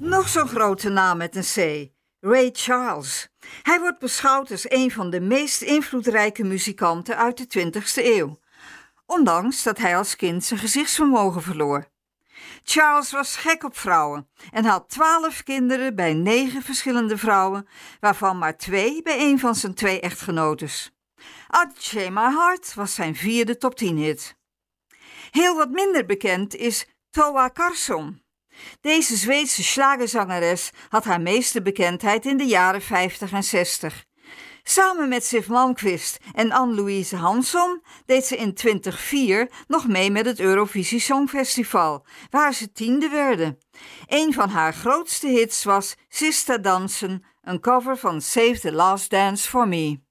Nog zo'n grote naam met een C. Ray Charles. Hij wordt beschouwd als een van de meest invloedrijke muzikanten uit de 20e eeuw. Ondanks dat hij als kind zijn gezichtsvermogen verloor. Charles was gek op vrouwen en had 12 kinderen bij 9 verschillende vrouwen, waarvan maar 2 bij een van zijn 2 echtgenotes. Unchain My Heart was zijn 4e top 10 hit. Heel wat minder bekend is Toa Carson. Deze Zweedse schlagerzangeres had haar meeste bekendheid in de jaren 50 en 60. Samen met Siw Malmkvist en Anne-Louise Hansson deed ze in 2004 nog mee met het Eurovisie Songfestival, waar ze 10e werden. Een van haar grootste hits was Sista Dansen, een cover van Save the Last Dance for Me.